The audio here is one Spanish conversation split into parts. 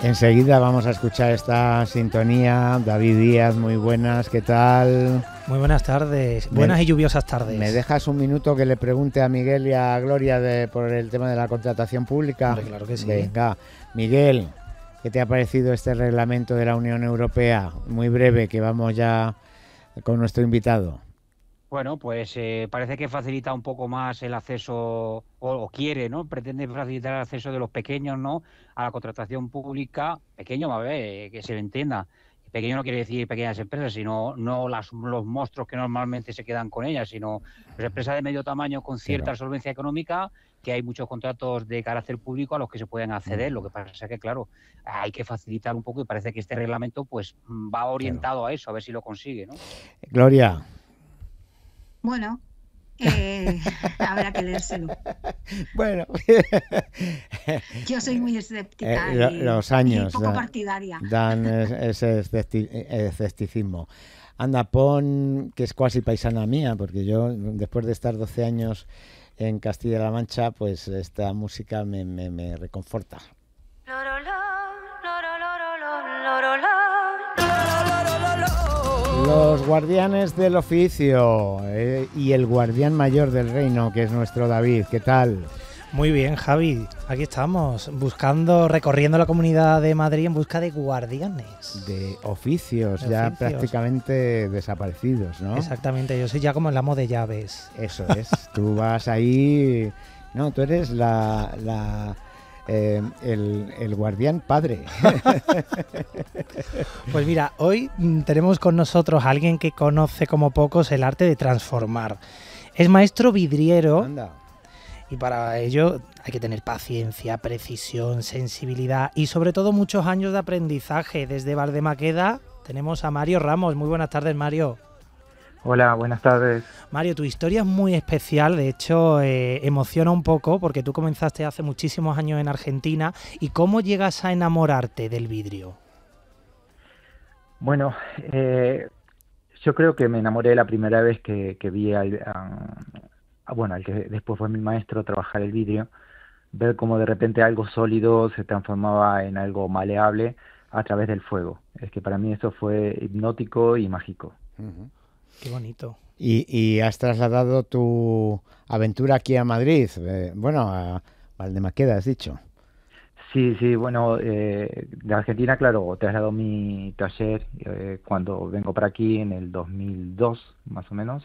Enseguida vamos a escuchar esta sintonía. David Díaz, muy buenas, ¿qué tal? Muy buenas tardes, buenas y lluviosas tardes. ¿Me dejas un minuto que le pregunte a Miguel y a Gloria por el tema de la contratación pública? Hombre, claro que sí. Venga, Miguel, ¿qué te ha parecido este reglamento de la Unión Europea? Muy breve, que vamos ya con nuestro invitado. Bueno, pues parece que facilita un poco más el acceso, o quiere, ¿no? Pretende facilitar el acceso de los pequeños, ¿no? A la contratación pública. Pequeño, a ver, que se le entienda. Pequeño no quiere decir pequeñas empresas, sino no los monstruos que normalmente se quedan con ellas, sino pues, empresas de medio tamaño con cierta solvencia económica, que hay muchos contratos de carácter público a los que se pueden acceder. Lo que pasa es que, claro, hay que facilitar un poco y parece que este reglamento pues va orientado a eso, a ver si lo consigue, ¿no? Gloria. Bueno, habrá que leérselo. Bueno, yo soy muy escéptica los años y poco partidaria. Dan ese escepticismo. Anda, pon, que es cuasi paisana mía, porque yo, después de estar 12 años en Castilla-La Mancha, pues esta música me reconforta. Los guardianes del oficio y el guardián mayor del reino, que es nuestro David. ¿Qué tal? Muy bien, Javi. Aquí estamos, recorriendo la Comunidad de Madrid en busca de guardianes. De oficios, ya prácticamente desaparecidos, ¿no? Exactamente, yo soy ya como el amo de llaves. Eso es, tú vas ahí... No, tú eres el guardián padre. Pues mira, hoy tenemos con nosotros a alguien que conoce como pocos el arte de transformar. Es maestro vidriero. Anda. Y para ello hay que tener paciencia, precisión, sensibilidad y sobre todo muchos años de aprendizaje. Desde Valdemaqueda tenemos a Mario Ramos. Muy buenas tardes, Mario. Hola, buenas tardes. Mario, tu historia es muy especial, de hecho emociona un poco porque tú comenzaste hace muchísimos años en Argentina. ¿Y cómo llegas a enamorarte del vidrio? Bueno, yo creo que me enamoré la primera vez que vi al que después fue mi maestro trabajar el vidrio, ver cómo de repente algo sólido se transformaba en algo maleable a través del fuego. Es que para mí eso fue hipnótico y mágico. Uh-huh. Qué bonito. ¿Y has trasladado tu aventura aquí a Madrid? A Valdemaqueda, has dicho. Sí, bueno, de Argentina, claro, trasladó mi taller cuando vengo para aquí en el 2002, más o menos.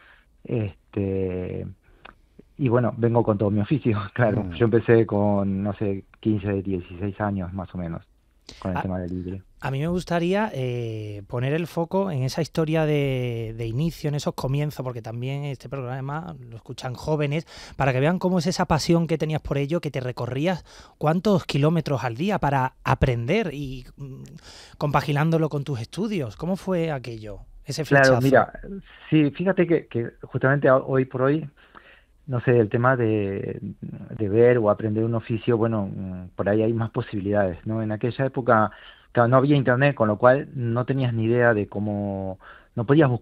Y bueno, vengo con todo mi oficio, claro. Yo empecé con, 15, 16 años más o menos, con el tema del vidrio. A mí me gustaría poner el foco en esa historia de inicio, en esos comienzos, porque también este programa lo escuchan jóvenes, para que vean cómo es esa pasión que tenías por ello, que te recorrías cuántos kilómetros al día para aprender y compaginándolo con tus estudios. ¿Cómo fue aquello, ese flechazo? Claro, mira, sí, fíjate que justamente hoy por hoy, el tema de ver o aprender un oficio, bueno, por ahí hay más posibilidades, ¿no? En aquella época... Claro, no había internet, con lo cual no tenías ni idea de cómo... No podías